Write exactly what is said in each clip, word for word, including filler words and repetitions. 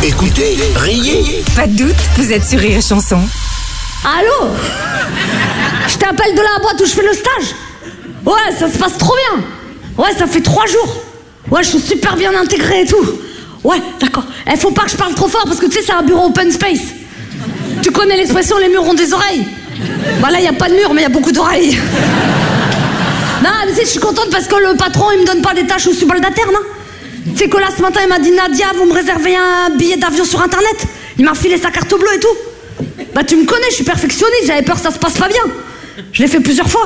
Écoutez, riez. Pas de doute, vous êtes sur Rire et Chanson. Allô? Je t'appelle de la boîte où je fais le stage. Ouais, ça se passe trop bien. Ouais, ça fait trois jours. Ouais, je suis super bien intégrée et tout. Ouais, d'accord. Eh, faut pas que je parle trop fort parce que tu sais, c'est un bureau open space. Tu connais l'expression les murs ont des oreilles? Bah là, y a pas de mur, mais y a beaucoup d'oreilles. Non, mais tu sais, je suis contente parce que le patron, il me donne pas des tâches au subalterne, hein. Tu sais que là, ce matin, il m'a dit, Nadia, vous me réservez un billet d'avion sur Internet. Il m'a filé sa carte bleue et tout. Bah, tu me connais, je suis perfectionniste, j'avais peur que ça se passe pas bien. Je l'ai fait plusieurs fois.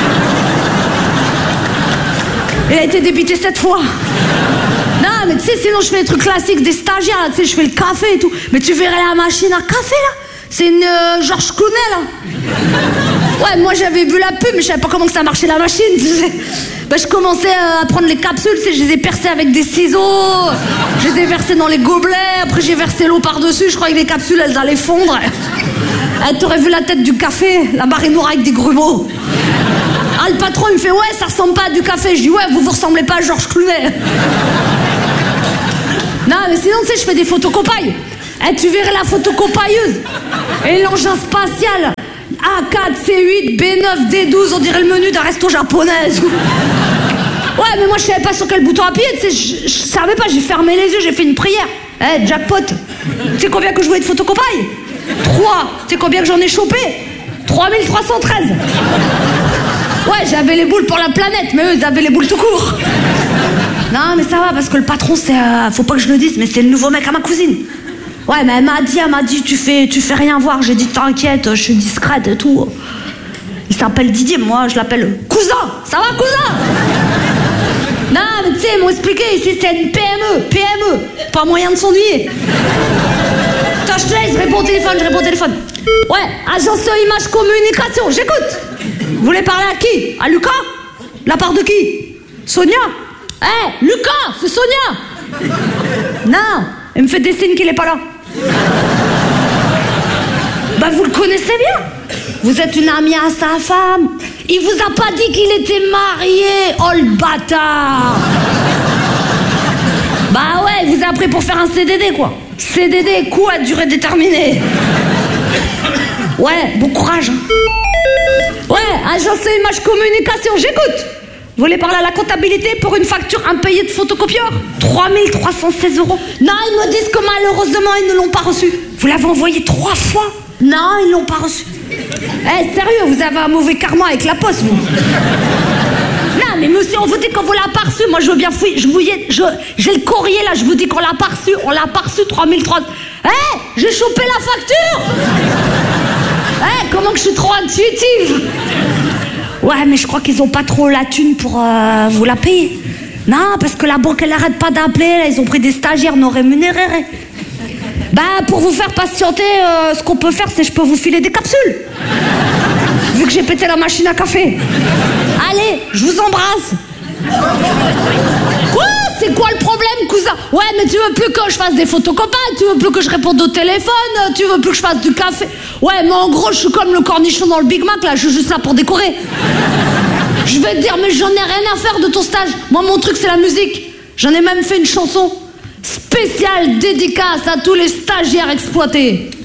Il a été débité sept fois. Non, mais tu sais, sinon je fais des trucs classiques des stagiaires, là, tu sais, je fais le café et tout. Mais tu verrais la machine à café, là. C'est une euh, Georges Clooney, là. Ouais, moi j'avais vu la pub, mais je savais pas comment que ça marchait la machine, tu sais. Bah, je commençais euh, à prendre les capsules, tu sais, je les ai percées avec des ciseaux. Je les ai versées dans les gobelets, après j'ai versé l'eau par-dessus, je croyais que les capsules, elles allaient fondre. Ah, t'aurais vu la tête du café, la barre est noire avec des grumeaux. Ah, le patron, il me fait, ouais, ça ressemble pas à du café. Je dis, ouais, vous vous ressemblez pas à Georges Clooney. Non, mais sinon, tu sais, je fais des photocopailles. Eh, tu verrais la photocopailleuse. Et l'engin spatial. A quatre, C huit, B neuf, D douze, on dirait le menu d'un resto japonais. Ouais, mais moi, je savais pas sur quel bouton appuyer, tu sais, je, je savais pas, j'ai fermé les yeux, j'ai fait une prière. Eh, jackpot. Tu sais combien que je jouais de photocopailles? Trois. Tu sais combien que j'en ai chopé? trois mille trois cent treize. Ouais, j'avais les boules pour la planète, mais eux, ils avaient les boules tout court. Non, mais ça va, parce que le patron, c'est... Euh, faut pas que je le dise, mais c'est le nouveau mec à ma cousine. Ouais, mais elle m'a dit, elle m'a dit, tu fais, tu fais rien voir. J'ai dit, t'inquiète, je suis discrète et tout. Il s'appelle Didier, moi, je l'appelle cousin. Ça va, cousin? Non, mais tu sais, ils m'ont expliqué, ici, c'est une P M E. P M E. Pas moyen de s'ennuyer. Attends, je te laisse, réponds au téléphone, je réponds au téléphone. Ouais, agence Image Communication, j'écoute. Vous voulez parler à qui? À Lucas? La part de qui? Sonia? Eh, hey, Lucas, c'est Sonia. Non, il me fait des signes qu'il est pas là. Bah, vous le connaissez bien. Vous êtes une amie à sa femme. Il vous a pas dit qu'il était marié. Oh, le bâtard. Bah ouais, il vous a appris pour faire un C D D, quoi. C D D, coup à durée déterminée. Ouais, bon courage. Ouais, agence Image Communication, j'écoute. Vous voulez parler à la comptabilité pour une facture impayée de photocopieur? trois mille trois cent seize euros. Non, ils me disent que malheureusement, ils ne l'ont pas reçu. Vous l'avez envoyé trois fois? Non, ils l'ont pas reçu. Eh, hey, sérieux, vous avez un mauvais karma avec la poste, vous. Non, mais monsieur, on vous dit qu'on vous l'a pas reçu. Moi, je veux bien fouiller. Je vous y... je... J'ai le courrier, là, je vous dis qu'on l'a pas reçu. On l'a pas reçu, trois mille trois cents. Eh, hey, j'ai chopé la facture. Eh, hey, comment que je suis trop intuitive. Ouais, mais je crois qu'ils ont pas trop la thune pour euh, vous la payer. Non, parce que la banque, elle arrête pas d'appeler. Là, ils ont pris des stagiaires non rémunérés. Bah, pour vous faire patienter, euh, ce qu'on peut faire, c'est que je peux vous filer des capsules. Vu que j'ai pété la machine à café. Allez, je vous embrasse. Quoi? C'est quoi le problème, cousin? Ouais, mais tu veux plus que je fasse des photocopies, tu veux plus que je réponde au téléphone, tu veux plus que je fasse du café. Ouais, mais en gros, je suis comme le cornichon dans le Big Mac, là, je suis juste là pour décorer. Je vais te dire, mais j'en ai rien à faire de ton stage. Moi, mon truc, c'est la musique. J'en ai même fait une chanson spéciale dédicace à tous les stagiaires exploités.